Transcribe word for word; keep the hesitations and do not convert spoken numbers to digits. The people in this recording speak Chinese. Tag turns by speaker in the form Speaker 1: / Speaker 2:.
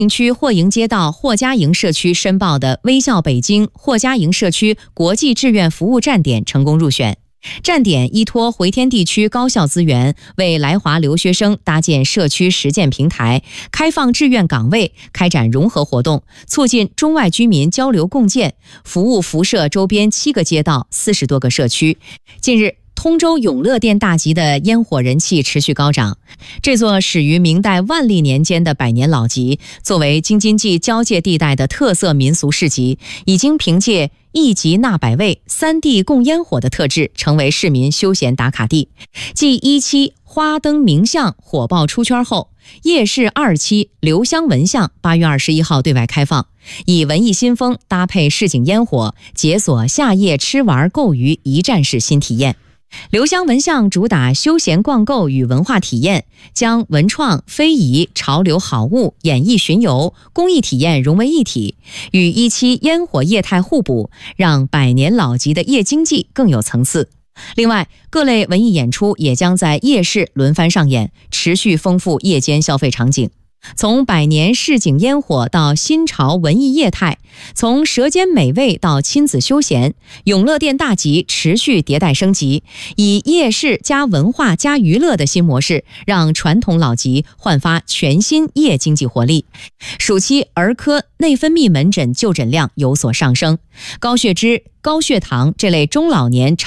Speaker 1: 区霍营街道霍家营社区申报的微笑北京霍家营社区国际志愿服务站点成功入选。站点依托回天地区高校资源，为来华留学生搭建社区实践平台，开放志愿岗位，开展融合活动，促进中外居民交流共建，服务辐射周边七个街道、四十多个社区。近日，通州永乐殿大集的烟火人气持续高涨。这座始于明代万历年间的百年老集，作为京津冀交界地带的特色民俗市集，已经凭借一集纳百味、三地供烟火的特质，成为市民休闲打卡地。继一期花灯明巷火爆出圈后，夜市二期留香文巷八月二十一号对外开放，以文艺新风搭配市井烟火，解锁夏夜吃玩购娱一站式新体验。留香文巷主打休闲逛购与文化体验，将文创、非遗、潮流好物、演艺巡游、公益体验融为一体，与一期烟火业态互补，让百年老集的夜经济更有层次。另外，各类文艺演出也将在夜市轮番上演，持续丰富夜间消费场景。从百年市井烟火到新潮文艺业态，从舌尖美味到亲子休闲，永乐殿大集持续迭代升级，以夜市加文化加娱乐的新模式，让传统老集焕发全新夜经济活力。暑期儿科内分泌门诊就诊量有所上升，高血脂、高血糖这类中老年